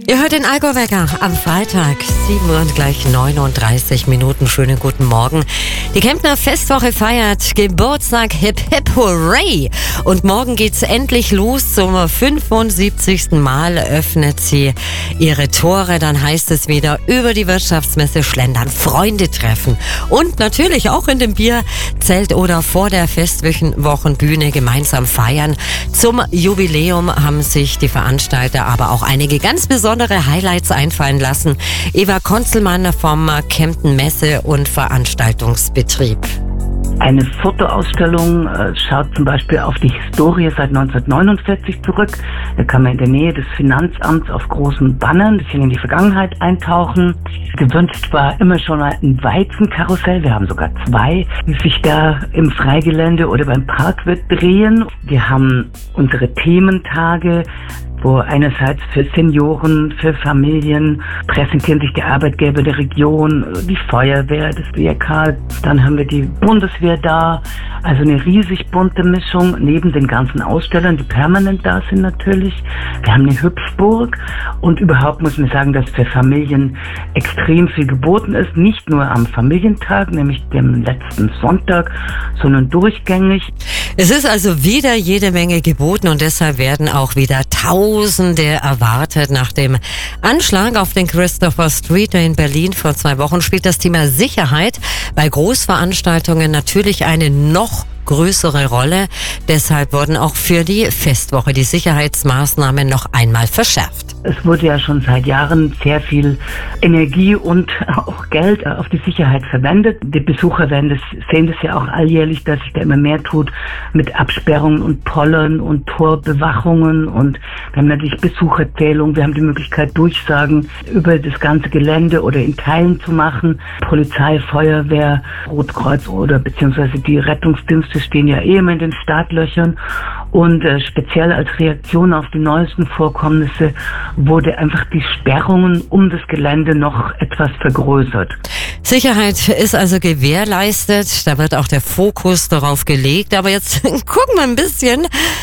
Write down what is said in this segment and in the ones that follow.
Ihr hört den Allgäu-Wecker am Freitag, 7 Uhr und gleich 39 Minuten. Schönen guten Morgen. Die Kemptner Festwoche feiert Geburtstag, hip hip hooray! Und morgen geht's endlich los. Zum 75. Mal öffnet sie ihre Tore. Dann heißt es wieder über die Wirtschaftsmesse schlendern, Freunde treffen und natürlich auch in dem Bierzelt oder vor der Festwochenbühne gemeinsam feiern. Zum Jubiläum haben sich die Veranstalter aber auch einige ganz besondere Highlights einfallen lassen. Eva Konzelmann vom Kempten Messe- und Veranstaltungsbetrieb. Eine Fotoausstellung schaut zum Beispiel auf die Historie seit 1949 zurück. Da kann man in der Nähe des Finanzamts auf großen Bannern ein bisschen in die Vergangenheit eintauchen. Gewünscht war immer schon ein Weizenkarussell. Wir haben sogar 2, die sich da im Freigelände oder beim Parkwirt drehen. Wir haben unsere Thementage, wo einerseits für Senioren, für Familien präsentieren sich die Arbeitgeber der Region, die Feuerwehr, das BRK, dann haben wir die Bundeswehr da, also eine riesig bunte Mischung, neben den ganzen Ausstellern, die permanent da sind natürlich. Wir haben eine Hüpfburg und überhaupt muss man sagen, dass für Familien extrem viel geboten ist, nicht nur am Familientag, nämlich dem letzten Sonntag, sondern durchgängig. Es ist also wieder jede Menge geboten und deshalb werden auch wieder Tausende erwartet. Nach dem Anschlag auf den Christopher Street in Berlin vor 2 Wochen spielt das Thema Sicherheit bei Großveranstaltungen natürlich eine noch größere Rolle. Deshalb wurden auch für die Festwoche die Sicherheitsmaßnahmen noch einmal verschärft. Es wurde ja schon seit Jahren sehr viel Energie und auch Geld auf die Sicherheit verwendet. Die Besucher sehen das ja auch alljährlich, dass sich da immer mehr tut mit Absperrungen und Pollern und Torbewachungen. Und wir haben natürlich Besucherzählung. Wir haben die Möglichkeit, Durchsagen über das ganze Gelände oder in Teilen zu machen. Polizei, Feuerwehr, Rotkreuz oder beziehungsweise die Rettungsdienste stehen ja immer in den Startlöchern. Und speziell als Reaktion auf die neuesten Vorkommnisse wurde einfach die Sperrungen um das Gelände noch etwas vergrößert. Sicherheit ist also gewährleistet, da wird auch der Fokus darauf gelegt. Aber jetzt gucken wir ein bisschen,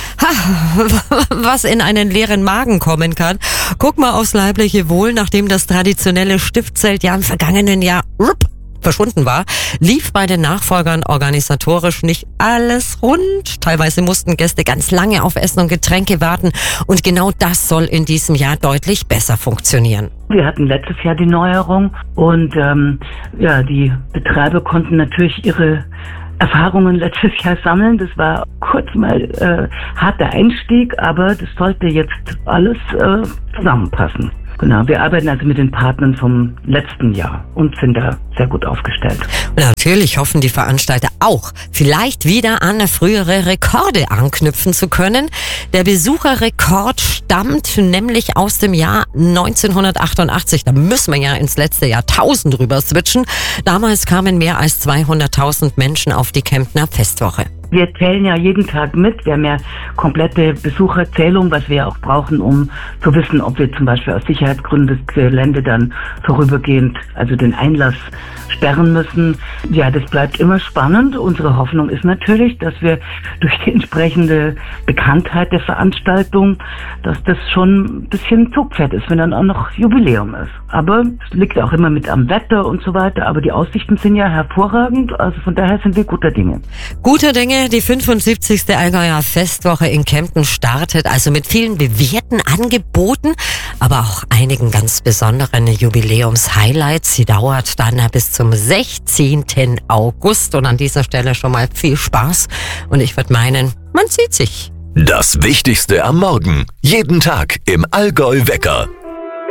was in einen leeren Magen kommen kann. Guck mal aufs leibliche Wohl, nachdem das traditionelle Stiftzelt ja im vergangenen Jahr verschwunden war, lief bei den Nachfolgern organisatorisch nicht alles rund. Teilweise mussten Gäste ganz lange auf Essen und Getränke warten und genau das soll in diesem Jahr deutlich besser funktionieren. Wir hatten letztes Jahr die Neuerung und die Betreiber konnten natürlich ihre Erfahrungen letztes Jahr sammeln. Das war kurz mal harter Einstieg, aber das sollte jetzt alles zusammenpassen. Genau, wir arbeiten also mit den Partnern vom letzten Jahr und sind da sehr gut aufgestellt. Und natürlich hoffen die Veranstalter auch, vielleicht wieder an frühere Rekorde anknüpfen zu können. Der Besucherrekord stammt nämlich aus dem Jahr 1988. Da müssen wir ja ins letzte Jahrtausend rüber switchen. Damals kamen mehr als 200.000 Menschen auf die Kemptner Festwoche. Wir zählen ja jeden Tag mit. Wir haben ja komplette Besucherzählung, was wir auch brauchen, um zu wissen, ob wir zum Beispiel aus Sicherheitsgründen das Gelände dann vorübergehend, also den Einlass sperren müssen. Ja, das bleibt immer spannend. Unsere Hoffnung ist natürlich, dass wir durch die entsprechende Bekanntheit der Veranstaltung, dass das schon ein bisschen Zugpferd ist, wenn dann auch noch Jubiläum ist. Aber es liegt auch immer mit am Wetter und so weiter. Aber die Aussichten sind ja hervorragend. Also von daher sind wir guter Dinge. Guter Dinge. Die 75. Allgäuer Festwoche in Kempten startet also mit vielen bewährten Angeboten, aber auch einigen ganz besonderen Jubiläums-Highlights. Sie dauert dann bis zum 16. August und an dieser Stelle schon mal viel Spaß und ich würde meinen, man sieht sich. Das Wichtigste am Morgen. Jeden Tag im Allgäu-Wecker.